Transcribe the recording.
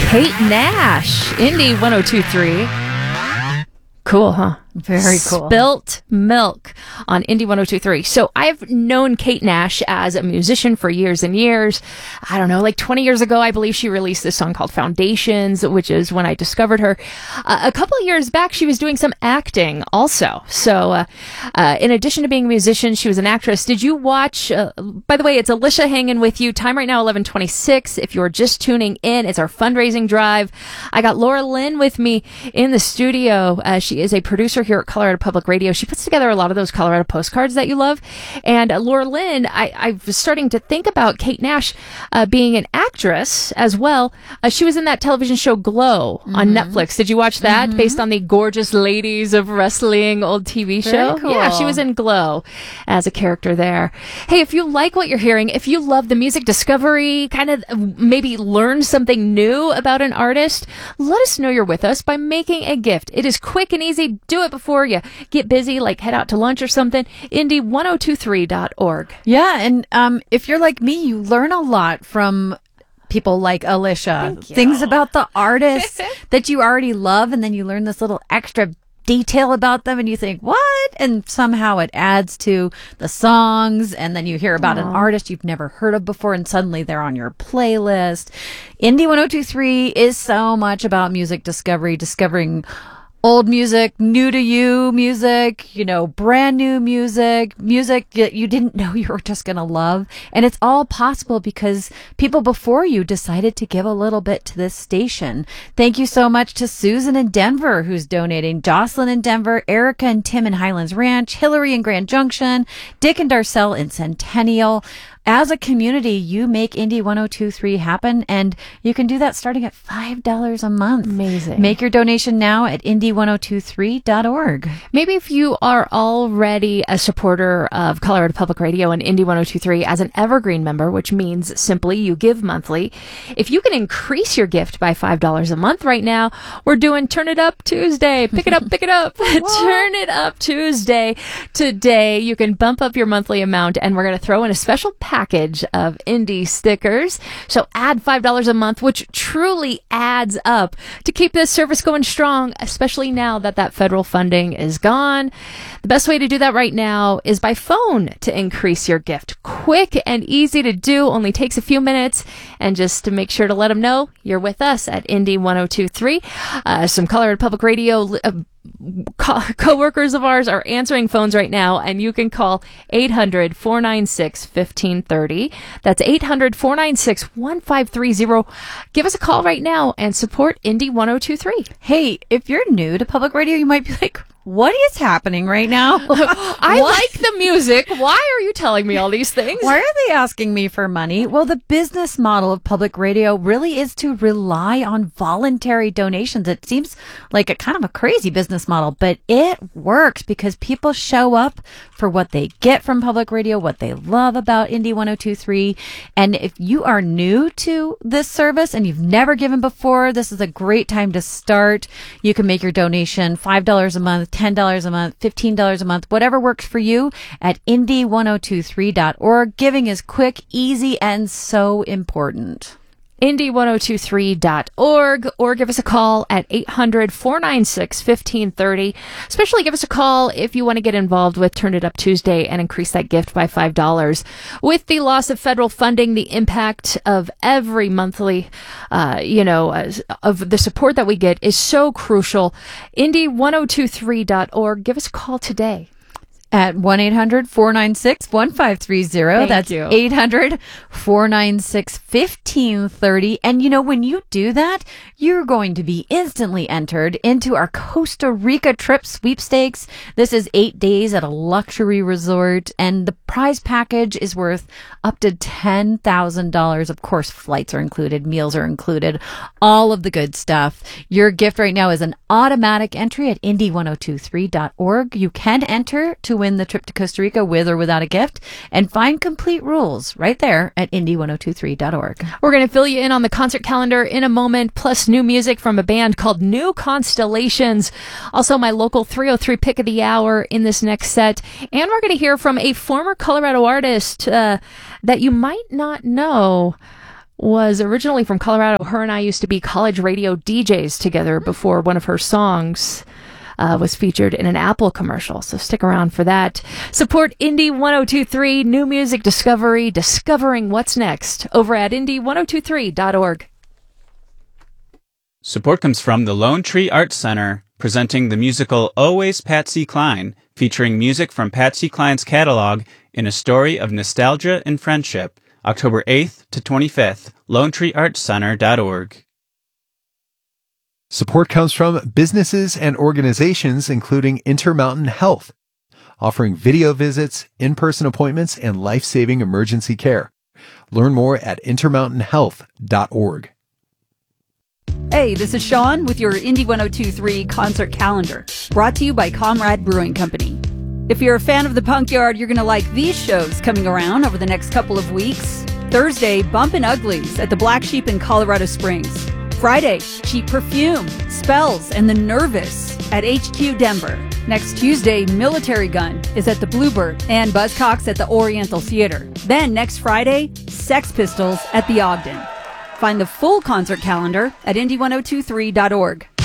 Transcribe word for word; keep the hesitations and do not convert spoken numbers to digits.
Kate Nash, Indie one oh two point three. Cool, huh? Very cool. Spilt Milk on Indie one oh two point three. So I've known Kate Nash as a musician for years and years. I don't know, like twenty years ago, I believe she released this song called Foundations, which is when I discovered her. Uh, a couple of years back, she was doing some acting also. So uh, uh, in addition to being a musician, she was an actress. Did you watch, uh, by the way, it's Alicia hanging with you. Time right now, eleven twenty-six. If you're just tuning in, it's our fundraising drive. I got Laura Lynn with me in the studio. Uh, she is a producer here at Colorado Public Radio. She puts together a lot of those Colorado postcards that you love. And uh, Laura Lynn, I, I was starting to think about Kate Nash uh, being an actress as well. Uh, she was in that television show Glow mm-hmm. on Netflix. Did you watch that? Mm-hmm. Based on the Gorgeous Ladies of Wrestling old T V show? Very cool. Yeah, she was in Glow as a character there. Hey, if you like what you're hearing, if you love the music discovery, kind of maybe learn something new about an artist, let us know you're with us by making a gift. It is quick and easy. Do it before you get busy, like head out to lunch or something. Indie one oh two three dot org. Yeah, and um, if you're like me, you learn a lot from people like Alicia. Things about the artists that you already love, and then you learn this little extra detail about them and you think, what? And somehow it adds to the songs, and then you hear about Aww. An artist you've never heard of before, and suddenly they're on your playlist. Indie one oh two three is so much about music discovery, discovering old music, new to you music, you know, brand new music, music that you didn't know you were just going to love. And it's all possible because people before you decided to give a little bit to this station. Thank you so much to Susan in Denver, who's donating, Jocelyn in Denver, Erica and Tim in Highlands Ranch, Hillary in Grand Junction, Dick and Darcel in Centennial. As a community, you make Indie one oh two point three happen, and you can do that starting at five dollars a month. Amazing. Make your donation now at indie one oh two three dot org. Maybe if you are already a supporter of Colorado Public Radio and Indie one oh two point three as an evergreen member, which means simply you give monthly, if you can increase your gift by five dollars a month right now, we're doing Turn It Up Tuesday. Pick it up, pick it up. Turn It Up Tuesday. Today, you can bump up your monthly amount, and we're going to throw in a special package package of indie stickers. So add five dollars a month, which truly adds up to keep this service going strong, especially now that that federal funding is gone. The best way to do that right now is by phone to increase your gift. Quick and easy to do, only takes a few minutes. And just to make sure to let them know you're with us at Indie one oh two point three. Uh, some Colorado Public Radio uh, Co- co-workers of ours are answering phones right now, and you can call eight hundred, four nine six, one five three zero. That's eight hundred, four nine six, one five three zero. Give us a call right now and support Indie one oh two point three. Hey, if you're new to public radio, you might be like, what is happening right now? I what? like the music. Why are you telling me all these things? Why are they asking me for money? Well, the business model of public radio really is to rely on voluntary donations. It seems like a kind of a crazy business model, but it works because people show up for what they get from public radio, what they love about Indie one oh two point three. And if you are new to this service and you've never given before, this is a great time to start. You can make your donation five dollars a month, ten dollars a month, fifteen dollars a month, whatever works for you at indie one oh two point three dot org. Giving is quick, easy, and so important. indie one oh two three dot org, or give us a call at eight hundred, four nine six, one five three zero. Especially give us a call if you want to get involved with Turn It Up Tuesday and increase that gift by five dollars. With the loss of federal funding, the impact of every monthly, uh, you know, uh, of the support that we get is so crucial. indie one oh two three dot org. Give us a call today. At one eight hundred, four nine six, one five three zero. Thank That's you. eight hundred, four nine six, one five three zero. And you know, when you do that, you're going to be instantly entered into our Costa Rica trip sweepstakes. This is eight days at a luxury resort, and the prize package is worth up to ten thousand dollars. Of course, flights are included, meals are included, all of the good stuff. Your gift right now is an automatic entry at indie one oh two three dot org. You can enter to win the trip to Costa Rica with or without a gift, and find complete rules right there at indie one oh two three dot org. We're going to fill you in on the concert calendar in a moment, plus new music from a band called New Constellations. Also, my local three oh three pick of the hour in this next set. And we're going to hear from a former Colorado artist uh, that you might not know. was originally from Colorado. Her and I used to be college radio D Js together before one of her songs uh, was featured in an Apple commercial. So stick around for that. Support Indie ten twenty-three, new music discovery, discovering what's next over at indie ten twenty-three dot org. Support comes from the Lone Tree Arts Center, presenting the musical Always Patsy Cline, featuring music from Patsy Cline's catalog in a story of nostalgia and friendship. October eighth to twenty-fifth, lone tree arts center dot org. Support comes from businesses and organizations including Intermountain Health, offering video visits, in-person appointments, and life-saving emergency care. Learn more at intermountain health dot org. Hey, this is Sean with your Indie ten twenty-three concert calendar, brought to you by Comrade Brewing Company. If you're a fan of the Punk Yard, you're going to like these shows coming around over the next couple of weeks. Thursday, Bumpin' Uglies at the Black Sheep in Colorado Springs. Friday, Cheap Perfume, Spells, and The Nervous at H Q Denver. Next Tuesday, Military Gun is at the Bluebird and Buzzcocks at the Oriental Theater. Then next Friday, Sex Pistols at the Ogden. Find the full concert calendar at indie ten twenty-three dot org.